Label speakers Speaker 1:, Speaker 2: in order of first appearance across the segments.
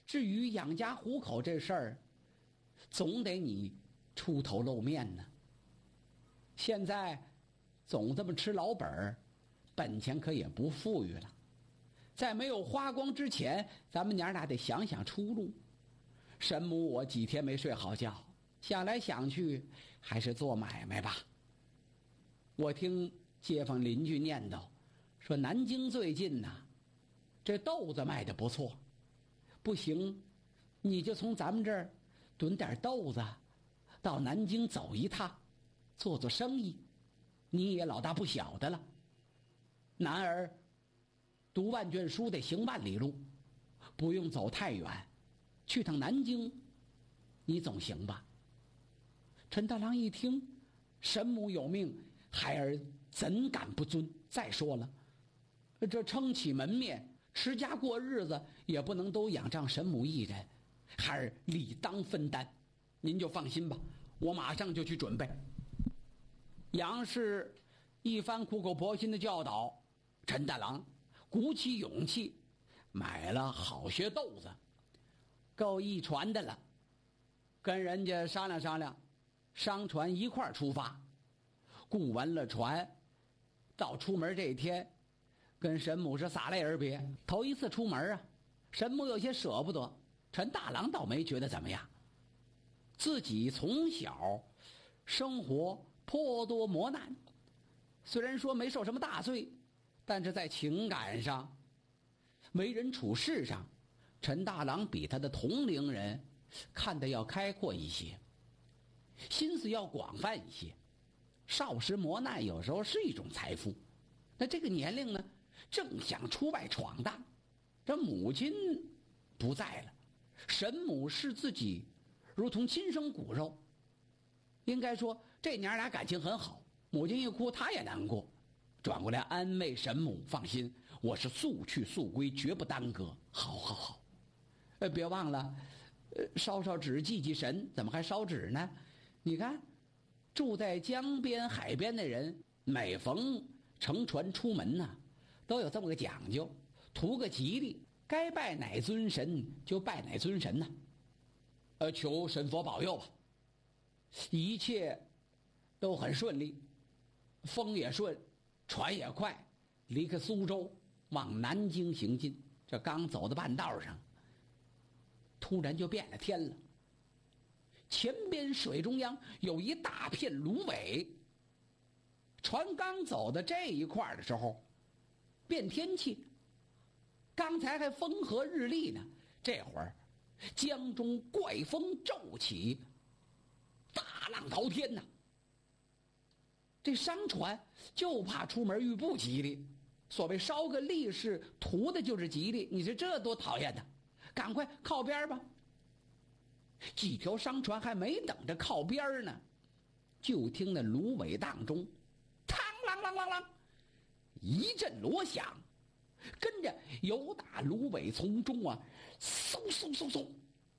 Speaker 1: 至于养家糊口这事儿，总得你出头露面呢。现在总这么吃老本儿，本钱可也不富裕了。在没有花光之前，咱们娘俩得想想出路。神母我几天没睡好觉，想来想去，还是做买卖吧。我听街坊邻居念叨，说南京最近呐，这豆子卖得不错。不行，你就从咱们这儿囤点豆子，到南京走一趟，做做生意。你也老大不小的了，男儿读万卷书得行万里路，不用走太远，去趟南京，你总行吧？陈大郎一听，神母有命，孩儿怎敢不遵？再说了，这撑起门面，持家过日子，也不能都仰仗神母一人，孩儿理当分担。您就放心吧，我马上就去准备。杨氏一番苦口婆心的教导，陈大郎鼓起勇气买了好些豆子，够一船的了。跟人家商量商量，商船一块儿出发。雇完了船，到出门这一天，跟神母是洒泪而别。头一次出门啊，神母有些舍不得，陈大郎倒没觉得怎么样。自己从小生活颇多磨难，虽然说没受什么大罪，但是在情感上、为人处事上，陈大郎比他的同龄人看得要开阔一些，心思要广泛一些。少时磨难有时候是一种财富。那这个年龄呢，正想出外闯荡，这母亲不在了，神母视自己如同亲生骨肉。应该说这娘俩感情很好，母亲一哭他也难过，转过来安慰神母，放心，我是速去速归，绝不耽搁。好好好，别忘了烧烧纸祭祭神。怎么还烧纸呢？你看住在江边海边的人，每逢乘船出门呢，都有这么个讲究，图个吉利，该拜哪尊神就拜哪尊神呢。求神佛保佑吧。一切都很顺利，风也顺，船也快，离开苏州往南京行进。这刚走到半道上，突然就变了天了。前边水中央有一大片芦苇，船刚走到这一块的时候，变天气。刚才还风和日丽呢，这会儿江中怪风骤起，大浪滔天呐。这商船就怕出门遇不吉利，所谓烧个利是图的就是吉利，你说这多讨厌呐！赶快靠边吧。几条商船还没等着靠边呢，就听那芦苇荡中嘡啷啷啷啷一阵锣响，跟着由打芦苇丛中啊，嗖嗖嗖嗖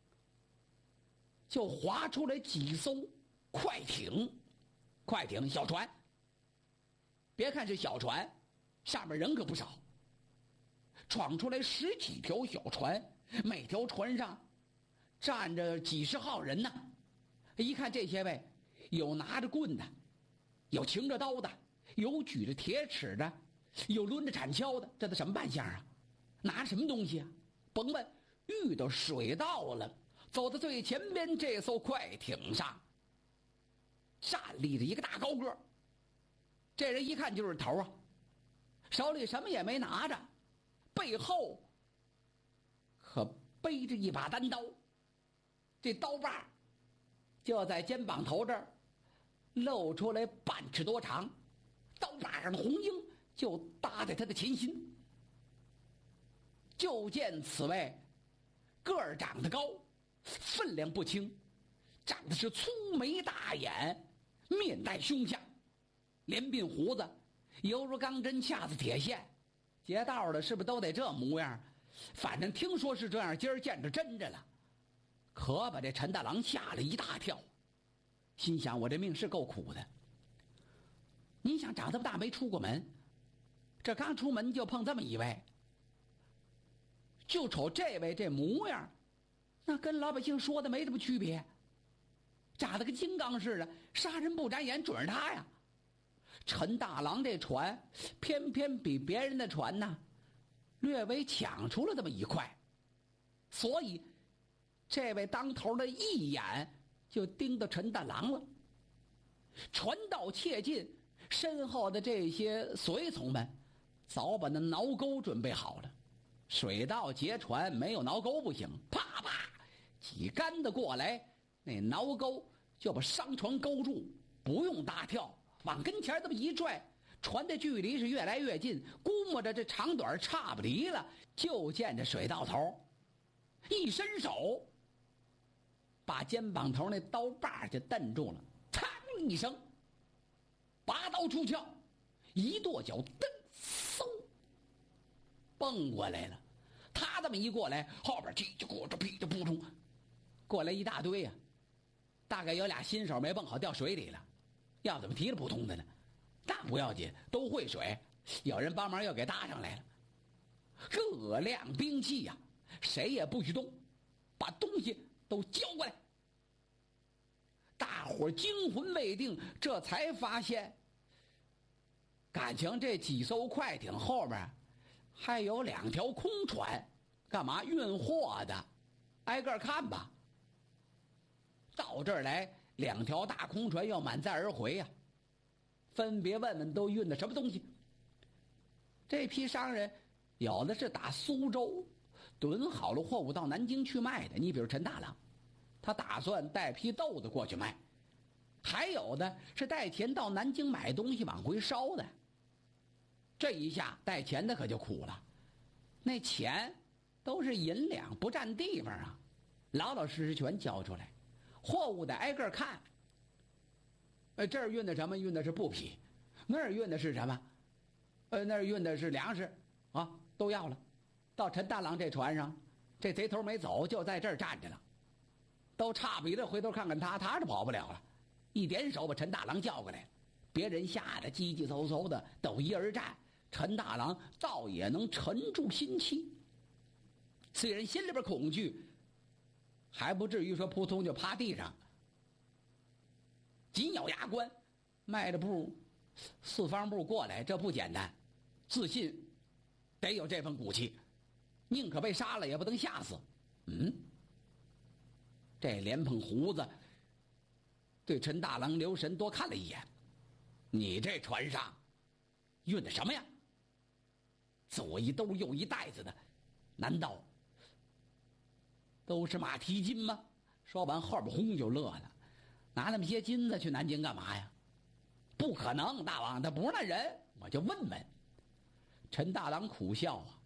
Speaker 1: 就划出来几艘快艇小船。别看是小船，上面人可不少，闯出来10几条小船，每条船上站着几十号人呢。一看这些位，有拿着棍的，有擎着刀的，有举着铁尺的，有抡着铲锹的，这都什么扮相啊？拿什么东西啊？甭问，遇到水道了，走到最前边这艘快艇上站立着一个大高个，这人一看就是头啊，手里什么也没拿着，背后可背着一把单刀，这刀把就在肩膀头这儿露出来半尺多长，刀把上的红缨就搭在他的前心。就见此位个儿长得高，分量不轻，长得是粗眉大眼，面带凶相，连鬓胡子犹如钢针掐子铁线，劫道的是不是都得这模样？反正听说是这样，今儿见着真着了，可把这陈大郎吓了一大跳，心想我这命是够苦的。你想长这么大没出过门，这刚出门就碰这么一位，就瞅这位这模样那跟老百姓说的没什么区别，长得跟金刚似的，杀人不眨眼，准是他呀。陈大郎这船偏偏比别人的船呢略微抢出了这么一块，所以这位当头的一眼就盯到陈大郎了。船到切近，身后的这些随从们早把那挠钩准备好了。水到劫船，没有挠钩不行，啪啪几竿子过来，那挠钩就把商船勾住，不用大跳，往跟前这么一拽，船的距离是越来越近，估摸着这长短差不离了，就见这水到头一伸手，把肩膀头那刀把就蹬住了，嘡一声，拔刀出鞘，一跺脚，蹬，嗖，蹦过来了。他这么一过来，后边叽叽咕咕噼里扑通过来一大堆呀，大概有俩新手没蹦好掉水里了，要怎么提了扑通的呢？那不要紧，都会水，有人帮忙又给搭上来了。各辆兵器呀，谁也不许动，把东西都交过来。大伙惊魂未定，这才发现感情这几艘快艇后边还有2条空船，干嘛运货的？挨个看吧。到这儿来，2条大空船要满载而回呀，分别问问都运的什么东西。这批商人有的是打苏州囤好了货物到南京去卖的，你比如陈大郎，他打算带批豆子过去卖；还有的是带钱到南京买东西往回烧的。这一下带钱的可就苦了，那钱都是银两，不占地方啊，老老实实全交出来，货物得挨个看。这儿运的什么？运的是布匹，那儿运的是什么？那儿运的是粮食啊，都要了。到陈大郎这船上，这贼头没走，就在这儿站着了，都差不离了，回头看看他是跑不了了。一点手把陈大郎叫过来，别人吓得叽叽嗖嗖的斗一而战，陈大郎倒也能沉住心气。虽然心里边恐惧，还不至于说扑通就趴地上，紧咬牙关，迈着步四方步过来，这不简单，自信得有这份骨气，宁可被杀了也不能吓死。这莲蓬胡子对陈大郎留神多看了一眼，你这船上运的什么呀？左一兜右一袋子的，难道都是马蹄金吗？说完后边轰就乐了，拿那么些金子去南京干嘛呀？不可能，大王他不是那人，我就问问。陈大郎苦笑啊，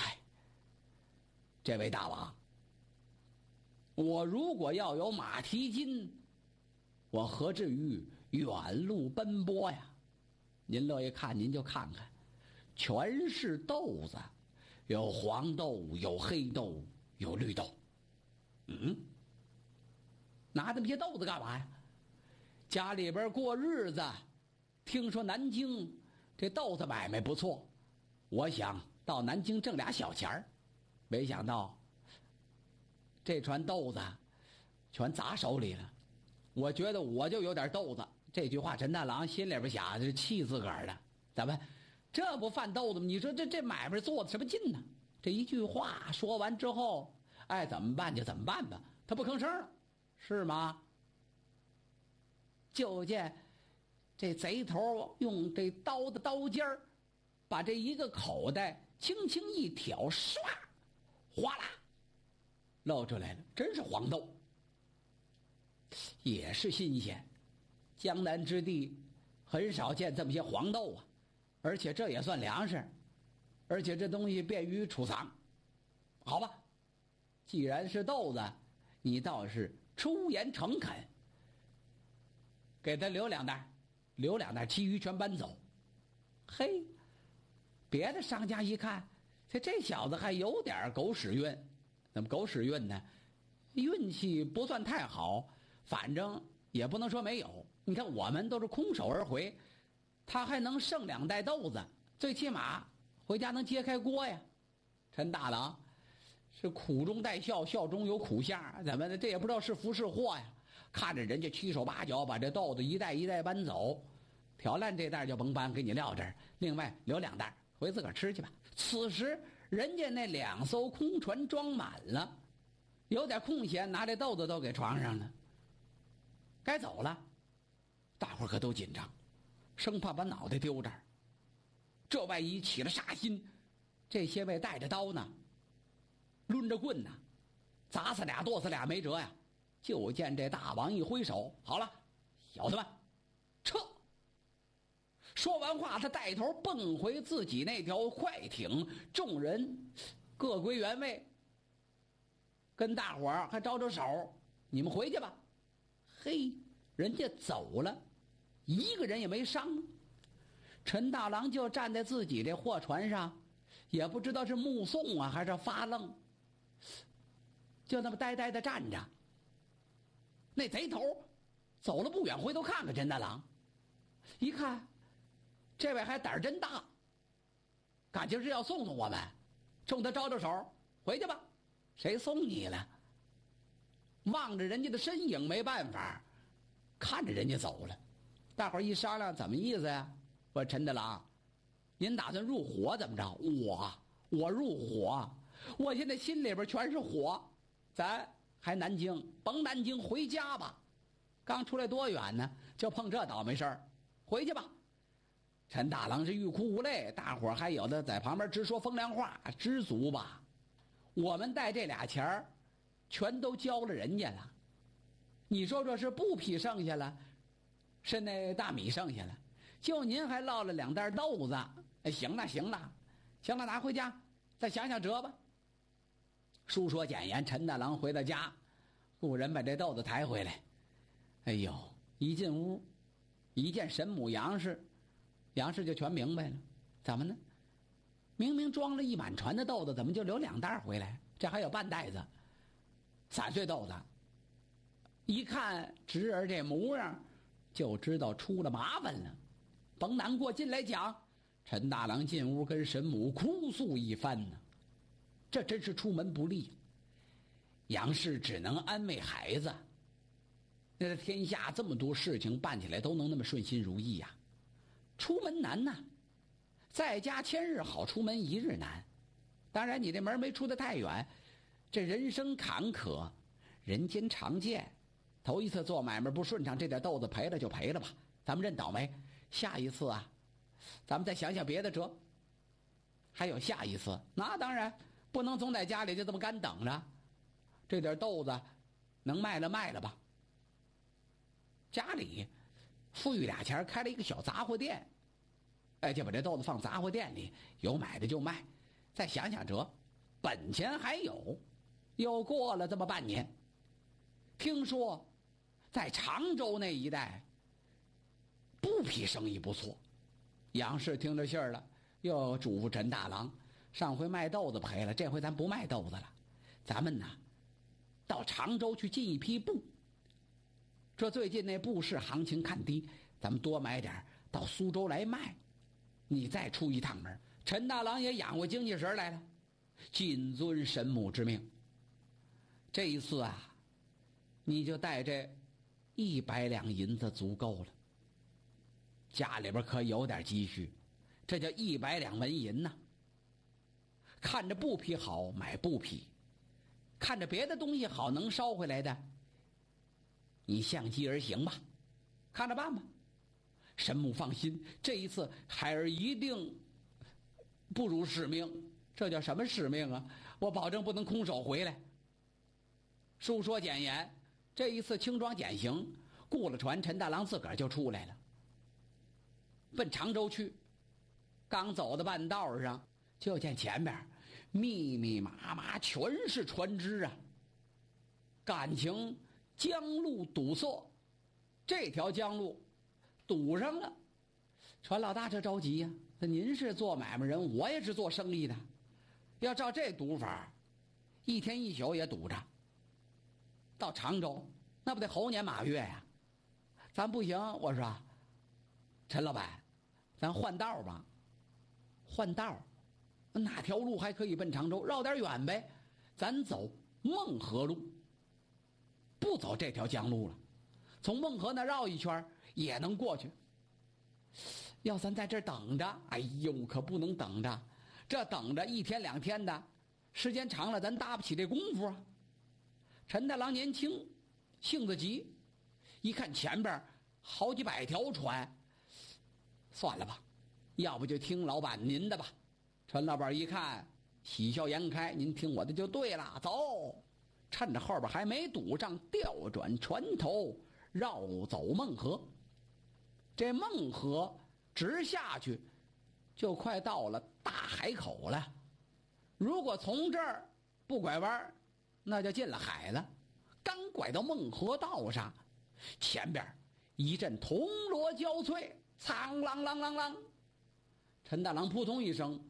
Speaker 1: 这位大王，我如果要有马蹄金，我何至于远路奔波呀？您乐意看您就看看，全是豆子，有黄豆，有黑豆，有绿豆。拿这么些豆子干嘛呀？家里边过日子，听说南京这豆子买卖不错，我想到南京挣俩小钱儿，没想到这船豆子全砸手里了。我觉得我就有点豆子。这句话陈大郎心里边想是气自个儿的，怎么这不贩豆子吗？你说这买卖做的什么劲呢？这一句话说完之后，爱怎么办就怎么办吧，他不吭声了，是吗？就见这贼头用这刀的刀尖儿把这一个口袋轻轻一挑，唰，哗啦露出来了，真是黄豆，也是新鲜。江南之地很少见这么些黄豆啊，而且这也算粮食，而且这东西便于储藏。好吧，既然是豆子，你倒是出言诚恳，给他留2袋，留2袋，其余全搬走。嘿，别的商家一看，这小子还有点狗屎运。怎么狗屎运呢？运气不算太好，反正也不能说没有。你看我们都是空手而回，他还能剩2袋豆子，最起码回家能揭开锅呀。陈大郎是苦中带笑，笑中有苦相，怎么的？这也不知道是福是祸呀。看着人家七手八脚把这豆子一袋一袋搬走，挑烂这袋就甭搬，给你撂这儿，另外留2袋回自个儿吃去吧。此时人家那2艘空船装满了，有点空闲，拿这豆子都给装上了，该走了。大伙儿可都紧张，生怕把脑袋丢这儿。这万一起了杀心，这些位带着刀呢，抡着棍呢，砸死俩剁死俩没辙呀。就见这大王一挥手，好了，小子们，撤！说完话，他带头蹦回自己那条快艇，众人各归原位，跟大伙儿还招招手，你们回去吧。嘿，人家走了，一个人也没伤。陈大郎就站在自己这货船上，也不知道是目送啊还是发愣，就那么呆呆的站着。那贼头走了不远，回头看看陈大郎，一看这位还胆儿真大，感情是要送我们，冲他招招手，回去吧。谁送你了？望着人家的身影没办法，看着人家走了。大伙儿一商量，怎么意思呀？我说陈大郎，您打算入伙怎么着？我入伙，我现在心里边全是火，咱还南京，甭南京，回家吧。刚出来多远呢，就碰这倒霉事儿，回去吧。陈大郎是欲哭无泪，大伙儿还有的在旁边直说风凉话，知足吧。我们带这俩钱儿全都交了人家了，你说这是布匹剩下了，是那大米剩下了，就您还落了2袋豆子。行了，拿回家再想想辙吧。书说简言，陈大郎回到家，雇人把这豆子抬回来。哎呦，一进屋，一见神母杨氏就全明白了，怎么呢？明明装了一满船的豆子，怎么就留2袋回来？这还有半袋子散碎豆子。一看侄儿这模样，就知道出了麻烦了。甭难过，进来讲。陈大郎进屋跟神母哭诉一番呢，这真是出门不利。杨氏只能安慰孩子，那天下这么多事情办起来都能那么顺心如意呀，出门难呐，在家1000日好，出门1日难。当然你这门没出得太远，这人生坎坷，人间常见。头一次做买卖不顺畅，这点豆子赔了就赔了吧，咱们认倒霉。下一次啊，咱们再想想别的辙。还有下一次，那当然不能总在家里就这么干等着。这点豆子能卖了吧。家里富裕俩钱，开了一个小杂货店，就把这豆子放杂货店里，有买的就卖。再想想辙，本钱还有。又过了这么半年，听说在常州那一带布匹生意不错。杨氏听着信儿了，又嘱咐陈大郎，上回卖豆子赔了，这回咱不卖豆子了，咱们呢到常州去进一批布。这最近那布市行情看低，咱们多买点到苏州来卖，你再出一趟门。陈大郎也养过精气神来了，谨遵神母之命。这一次啊，你就带这100两银子足够了。家里边可有点积蓄，这叫100两纹银呐。看着布匹好买布匹，看着别的东西好能捎回来的，你相机而行吧，看着办吧。神母放心，这一次孩儿一定不辱使命。这叫什么使命啊？我保证不能空手回来。书说简言，这一次轻装简行，雇了船，陈大郎自个儿就出来了，奔常州去。刚走到半道上，就见前边密密麻麻全是船只啊，感情江路堵塞。这条江路堵上了，船老大这着急呀，您是做买卖人，我也是做生意的，要照这堵法，一天一宿也堵着。到常州那不得猴年马月呀，咱不行。我说陈老板，咱换道吧。换道哪条路还可以奔常州？绕点远呗， 咱走孟河路，不走这条江路了，从孟河那绕一圈也能过去。要咱在这儿等着，哎呦，可不能等着，这等着1天2天的，时间长了咱搭不起这功夫啊。陈大郎年轻，性子急，一看前边好几百条船，算了吧，要不就听老板您的吧。陈老板一看，喜笑颜开，您听我的就对了，走。趁着后边还没堵上，调转船头，绕走孟河。这孟河直下去，就快到了大海口了。如果从这儿不拐弯，那就进了海了。刚拐到孟河道上，前边一阵铜锣交瘁，苍啷啷啷啷，陈大郎扑通一声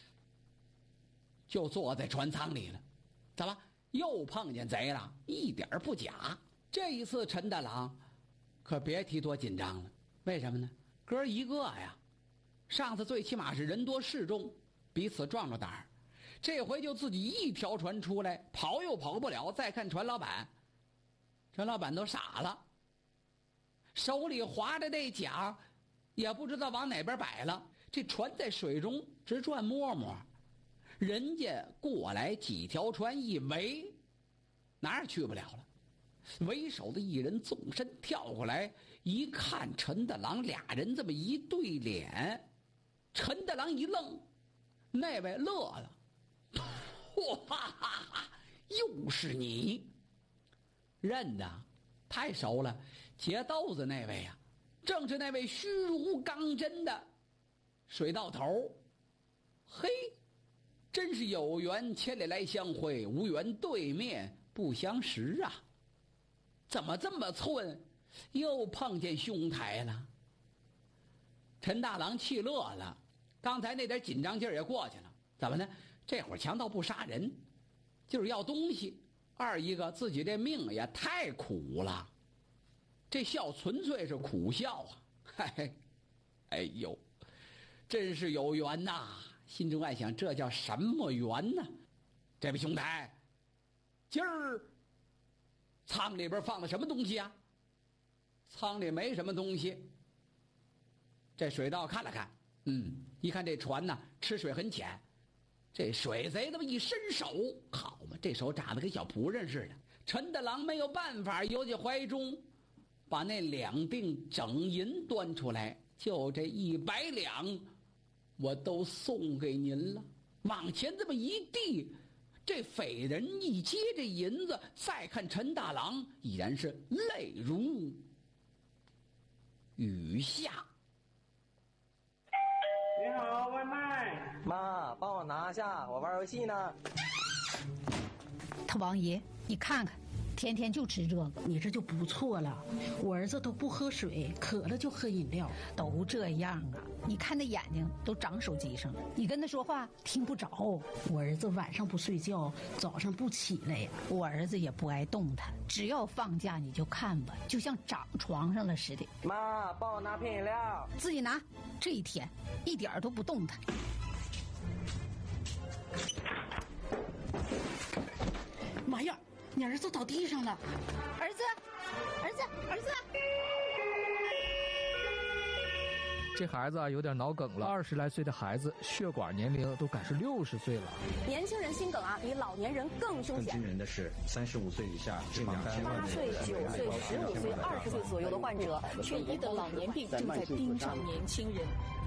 Speaker 1: 就坐在船舱里了。怎么又碰见贼了？一点不假。这一次陈大郎可别提多紧张了。为什么呢？哥一个呀，上次最起码是人多势众，彼此壮着胆儿，这回就自己一条船出来，跑又跑不了。再看船老板，船老板都傻了，手里划着那桨，也不知道往哪边摆了。这船在水中直转摸摸，人家过来几条船一围，哪儿也去不了了。为首的一人纵身跳过来，一看陈大郎，俩人这么一对脸，陈大郎一愣，那位乐了，哇哈哈，又是你！认得，太熟了，劫豆子那位呀，正是那位虚如钢针的水到头。嘿，真是有缘千里来相会，无缘对面不相识啊！怎么这么寸，又碰见兄台了？陈大郎气乐了，刚才那点紧张劲儿也过去了。怎么呢？这会儿强盗不杀人，就是要东西。二一个自己这命也太苦了，这笑纯粹是苦笑啊！嘿，哎呦，真是有缘呐！心中暗想，这叫什么缘呢？这位兄台，今儿舱里边放了什么东西啊？舱里没什么东西。这水道看了看，一看这船呢，吃水很浅。这水贼这么一伸手，好嘛，这手长得跟小仆人似的。陈大郎没有办法，由进怀中，把那2锭整银端出来，就这100两，我都送给您了。往前这么一递，这匪人一接这银子，再看陈大郎，已然是泪如雨下。
Speaker 2: 你好，外卖。
Speaker 3: 妈，帮我拿下，我玩游戏呢。
Speaker 4: 他王爷，你看看，天天就吃这个，
Speaker 5: 你这就不错了。我儿子都不喝水，渴了就喝饮料，
Speaker 4: 都这样啊！你看那眼睛都长手机上了，你跟他说话听不着。
Speaker 5: 我儿子晚上不睡觉，早上不起来呀。
Speaker 4: 我儿子也不爱动弹，只要放假你就看吧，就像长床上了似的。
Speaker 3: 妈，帮我拿瓶饮料。
Speaker 4: 自己拿。这一天一点都不动弹。
Speaker 5: 妈呀，你儿子倒地上了！
Speaker 4: 儿子，儿子，儿子！
Speaker 6: 这孩子啊有点脑梗了，20来岁的孩子血管年龄都赶是60岁了。
Speaker 7: 年轻人心梗啊，比老年人更凶险。
Speaker 8: 更惊人的是，35岁以下是
Speaker 7: 8岁、9岁、15岁、20岁左右的患者，却也得老年病正在盯上年轻人。